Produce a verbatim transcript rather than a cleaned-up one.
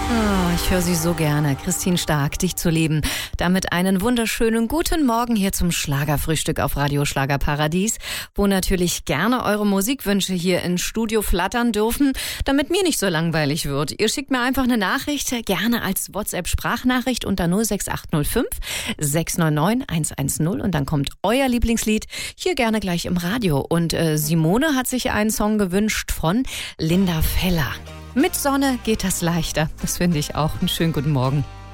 Oh, ich höre Sie so gerne. Christine Stark, dich zu lieben. Damit einen wunderschönen guten Morgen hier zum Schlagerfrühstück auf Radio Schlagerparadies, wo natürlich gerne eure Musikwünsche hier ins Studio flattern dürfen, damit mir nicht so langweilig wird. Ihr schickt mir einfach eine Nachricht, gerne als WhatsApp-Sprachnachricht unter null sechs acht null fünf sechs neun neun eins eins null und dann kommt euer Lieblingslied hier gerne gleich im Radio. Und äh, Simone hat sich einen Song gewünscht von Linda Feller. Mit Sonne geht das leichter. Das finde ich auch. Einen schönen guten Morgen.